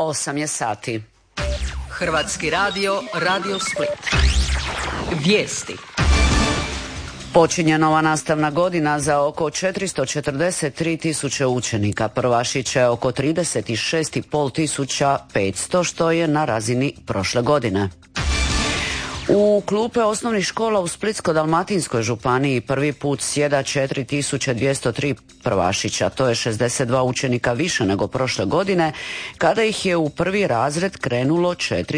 8 je sati. Hrvatski radio, Radio Split. Vijesti. Počinje nova nastavna godina za oko 443 tisuće učenika. Prvašić će oko 36.500, 500, što je na razini prošle godine. U klupe osnovnih škola u Splitsko-dalmatinskoj županiji prvi put sjeda 4203 prvašića. To je 62 učenika više nego prošle godine, kada ih je u prvi razred krenulo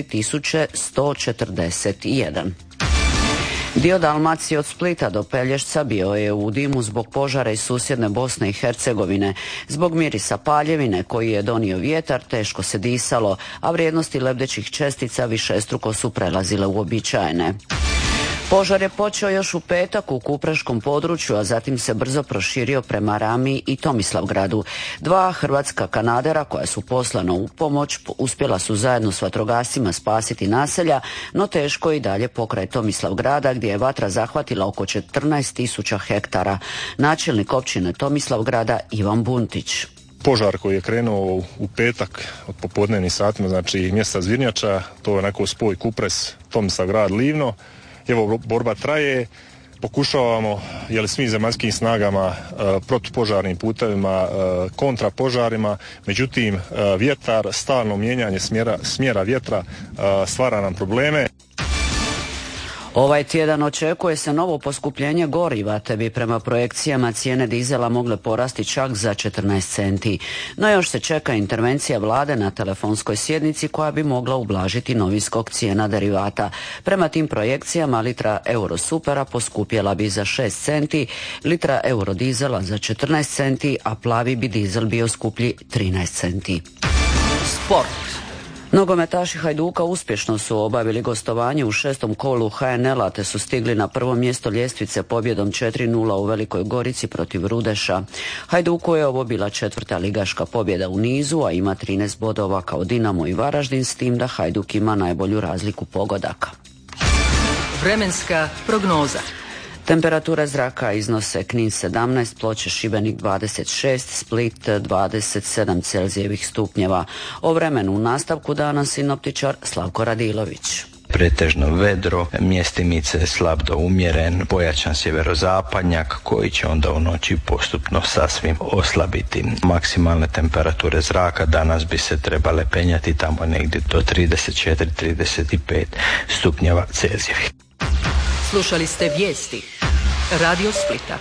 4141. Dio Dalmacije od Splita do Pelješca bio je u dimu zbog požara iz susjedne Bosne i Hercegovine. Zbog mirisa paljevine koji je donio vjetar teško se disalo, a vrijednosti lebdećih čestica višestruko su prelazile uobičajene. Požar je počeo još u petak u kupreškom području, a zatim se brzo proširio prema Rami i Tomislavgradu. Dva hrvatska kanadera koja su poslana u pomoć uspjela su zajedno s vatrogascima spasiti naselja, no teško i dalje pokraj Tomislavgrada gdje je vatra zahvatila oko 14.000 hektara. Načelnik općine Tomislavgrada Ivan Buntić. Požar koji je krenuo u petak od popodnevnih satima, znači mjesta Zvirnjača, to je onako spoj Kupres, Tomislavgrad, Livno. Evo, borba traje, pokušavamo svim zemaljskim snagama, protupožarnim putevima, kontrapožarima, međutim vjetar, stalno mijenjanje smjera vjetra stvara nam probleme. Ovaj tjedan očekuje se novo poskupljenje goriva, te bi prema projekcijama cijene dizela mogle porasti čak za 14 centi. No još se čeka intervencija vlade na telefonskoj sjednici koja bi mogla ublažiti novi skok cijena derivata. Prema tim projekcijama litra Eurosupera poskupjela bi za 6 centi, litra Eurodizela za 14 centi, a plavi bi dizel bio skuplji 13 centi. Sport. Nogometaši Hajduka uspješno su obavili gostovanje u 6. kolu HNL-a te su stigli na prvo mjesto ljestvice pobjedom 4:0 u Velikoj Gorici protiv Rudeša. Hajduku je ovo bila 4. ligaška pobjeda u nizu, a ima 13 bodova kao Dinamo i Varaždin, s tim da Hajduk ima najbolju razliku pogodaka. Vremenska prognoza. Temperature zraka iznose Knin 17, Ploče, Šibenik 26, Split 27 Celzijevih stupnjeva. O vremenu u nastavku dana sinoptičar Slavko Radilović. Pretežno vedro, mjestimice slab do umjeren, pojačan sjeverozapadnjak koji će onda u noći postupno sasvim oslabiti. Maksimalne temperature zraka danas bi se trebale penjati tamo negdje do 34-35 stupnjeva Celzijevih. Slušali ste vijesti Radio Splita.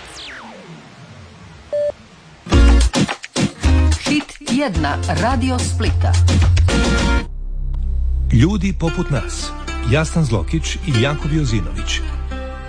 Hit tjedna Radio Splita. Ljudi poput nas, Jastan Zlokić i Janko Viozinović,